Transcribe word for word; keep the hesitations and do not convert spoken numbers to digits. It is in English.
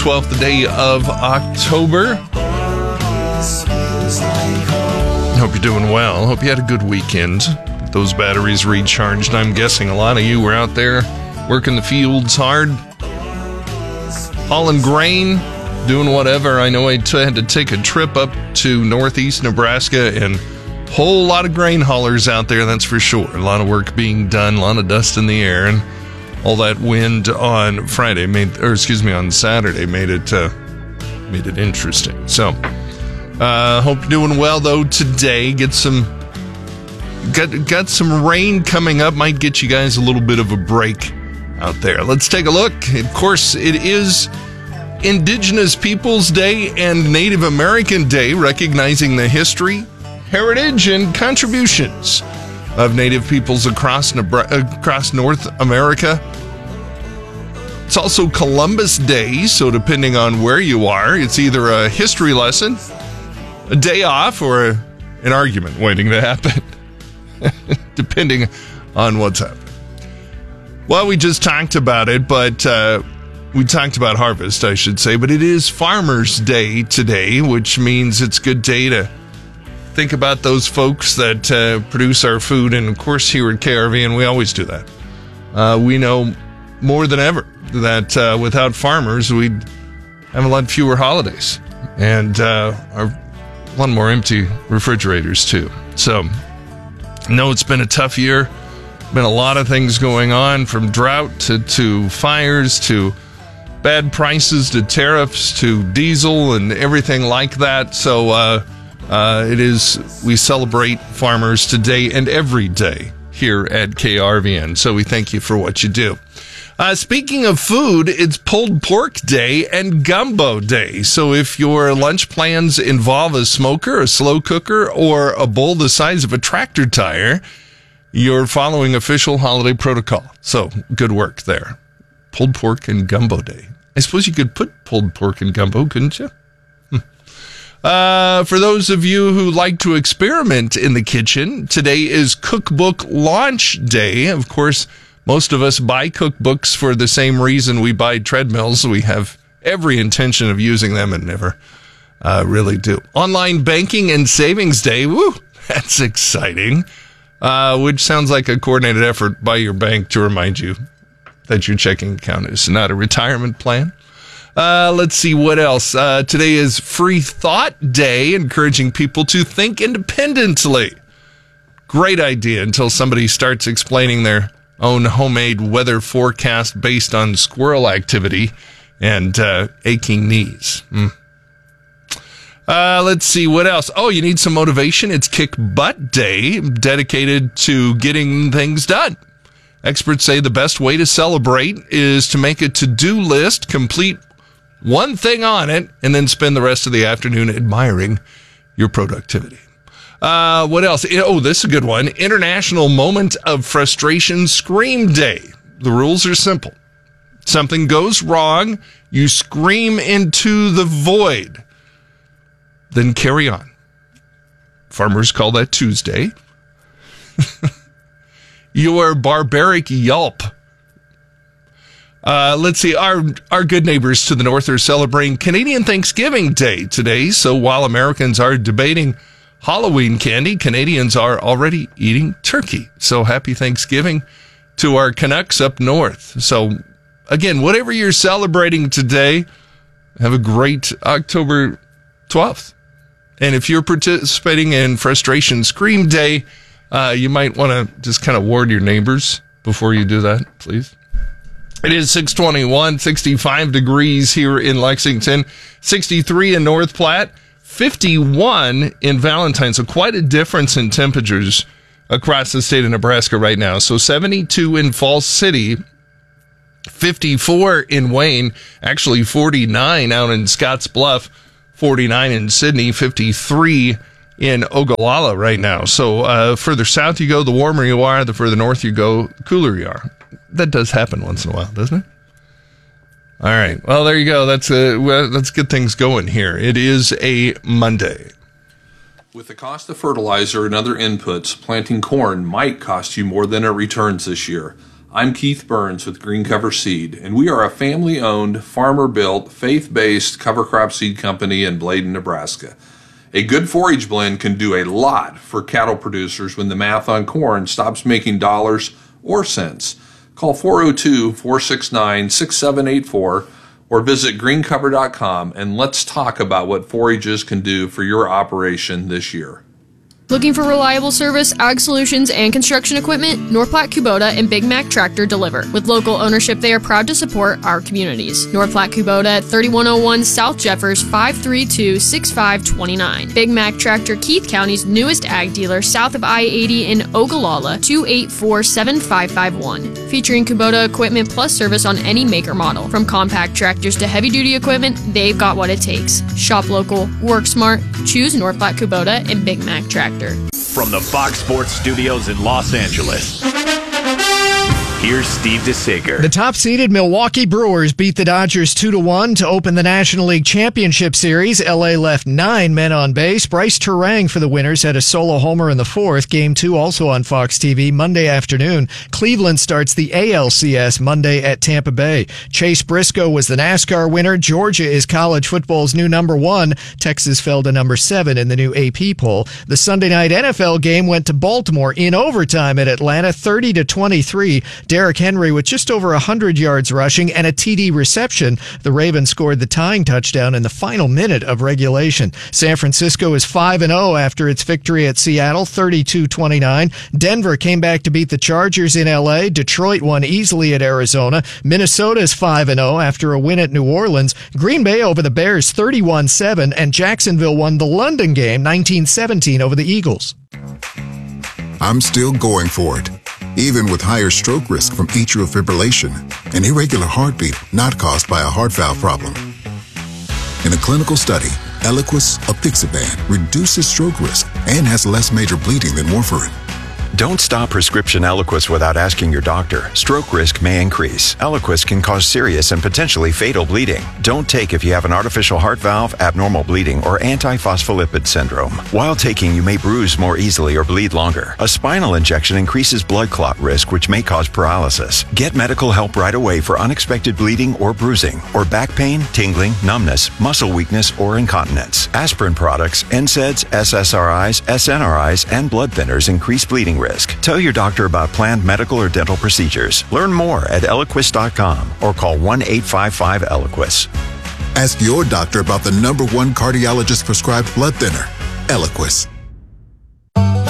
twelfth day of October. Hope you're doing well. Hope you had a good weekend. Those batteries recharged. I'm guessing a lot of you were out there working the fields hard, hauling grain, doing whatever. I know I t- had to take a trip up to northeast Nebraska, and a whole lot of grain haulers out there, that's for sure. A lot of work being done, a lot of dust in the air, and all that wind on Friday made, or excuse me, on Saturday made it uh, made it interesting. So, uh, hope you're doing well though today. Get some got got some rain coming up. Might get you guys a little bit of a break out there. Let's take a look. Of course, it is Indigenous Peoples Day and Native American Day, recognizing the history, heritage, and contributions of Native peoples across Nebra- across North America. It's also Columbus Day, so depending on where you are, it's either a history lesson, a day off, or a, an argument waiting to happen, depending on what's happening. Well, we just talked about it, but uh, we talked about harvest, I should say, but it is Farmers' Day today, which means it's a good day to think about those folks that uh, produce our food. And of course, here at K R V N, we always do that. Uh, we know more than ever that uh, without farmers, we'd have a lot fewer holidays and uh, our, a lot more empty refrigerators, too. So, no, it's been a tough year. Been a lot of things going on, from drought to, to fires to bad prices to tariffs to diesel and everything like that. So uh, uh, it is, we celebrate farmers today and every day here at K R V N. So we thank you for what you do. Uh, speaking of food, it's Pulled Pork Day and Gumbo Day. So if your lunch plans involve a smoker, a slow cooker, or a bowl the size of a tractor tire, you're following official holiday protocol. So, good work there. Pulled pork and gumbo day. I suppose you could put pulled pork in gumbo, couldn't you? Hmm. Uh, for those of you who like to experiment in the kitchen, today is Cookbook Launch Day. Of course, most of us buy cookbooks for the same reason we buy treadmills. We have every intention of using them and never uh, really do. Online Banking and Savings Day. Woo, that's exciting. Uh, which sounds like a coordinated effort by your bank to remind you that your checking account is not a retirement plan. Uh, let's see what else. Uh, today is Free Thought Day, encouraging people to think independently. Great idea until somebody starts explaining their own homemade weather forecast based on squirrel activity and uh, aching knees. Mm. Uh, let's see what else. Oh, you need some motivation. It's Kick Butt Day, dedicated to getting things done. Experts say the best way to celebrate is to make a to-do list, complete one thing on it, and then spend the rest of the afternoon admiring your productivity. Uh, what else? Oh, this is a good one. International Moment of Frustration Scream Day. The rules are simple. Something goes wrong, you scream into the void. Then carry on. Farmers call that Tuesday. Your barbaric yelp. Uh, let's see. Our our good neighbors to the north are celebrating Canadian Thanksgiving Day today. So while Americans are debating Halloween candy, Canadians are already eating turkey. So happy Thanksgiving to our Canucks up north. So again, whatever you're celebrating today, have a great October twelfth. And if you're participating in Frustration Scream Day, uh, you might want to just kind of warn your neighbors before you do that, please. It is six twenty-one, sixty-five degrees here in Lexington, sixty-three in North Platte, fifty-one in Valentine. So quite a difference in temperatures across the state of Nebraska right now. So seventy-two in Falls City, fifty-four in Wayne, actually forty-nine out in Scotts Bluff, forty-nine in Sydney, fifty-three in Ogallala right now. So uh, further south you go, the warmer you are. The further north you go, the cooler you are. That does happen once in a while, doesn't it? All right. Well, there you go. That's uh, well, let's get things going here. It is a Monday. With the cost of fertilizer and other inputs, planting corn might cost you more than it returns this year. I'm Keith Burns with Green Cover Seed, and we are a family-owned, farmer-built, faith-based cover crop seed company in Bladen, Nebraska. A good forage blend can do a lot for cattle producers when the math on corn stops making dollars or cents. Call four oh two, four six nine, six seven eight four or visit green cover dot com and let's talk about what forages can do for your operation this year. Looking for reliable service, ag solutions, and construction equipment? North Platte Kubota and Big Mac Tractor deliver. With local ownership, they are proud to support our communities. North Platte Kubota at thirty-one oh one South Jeffers, five three two, six five two nine. Big Mac Tractor, Keith County's newest ag dealer, south of I eighty in Ogallala, two eight four, seven five five one. Featuring Kubota equipment plus service on any make or model. From compact tractors to heavy-duty equipment, they've got what it takes. Shop local, work smart, choose North Platte Kubota and Big Mac Tractor. From the Fox Sports Studios in Los Angeles, here's Steve DeSager. The top-seeded Milwaukee Brewers beat the Dodgers two to one to open the National League Championship Series. L A left nine men on base. Bryce Terang for the winners had a solo homer in the fourth. Game two also on Fox T V Monday afternoon. Cleveland starts the A L C S Monday at Tampa Bay. Chase Briscoe was the NASCAR winner. Georgia is college football's new number one. Texas fell to number seven in the new A P poll. The Sunday night N F L game went to Baltimore in overtime at Atlanta, thirty to twenty-three. Derrick Henry with just over one hundred yards rushing and a T D reception. The Ravens scored the tying touchdown in the final minute of regulation. San Francisco is five and oh after its victory at Seattle, thirty-two twenty-nine. Denver came back to beat the Chargers in L A. Detroit won easily at Arizona. Minnesota is five and oh after a win at New Orleans. Green Bay over the Bears, thirty-one seven, and Jacksonville won the London game, nineteen seventeen over the Eagles. I'm still going for it. Even with higher stroke risk from atrial fibrillation, an irregular heartbeat not caused by a heart valve problem. In a clinical study, Eliquis apixaban reduces stroke risk and has less major bleeding than warfarin. Don't stop prescription Eliquis without asking your doctor. Stroke risk may increase. Eliquis can cause serious and potentially fatal bleeding. Don't take if you have an artificial heart valve, abnormal bleeding, or antiphospholipid syndrome. While taking, you may bruise more easily or bleed longer. A spinal injection increases blood clot risk, which may cause paralysis. Get medical help right away for unexpected bleeding or bruising, or back pain, tingling, numbness, muscle weakness, or incontinence. Aspirin products, N SAIDs, S S R Is, S N R Is, and blood thinners increase bleeding risk. Tell your doctor about planned medical or dental procedures. Learn more at Eliquis dot com or call one eight five five Eliquis. Ask your doctor about the number one cardiologist prescribed blood thinner, Eliquis.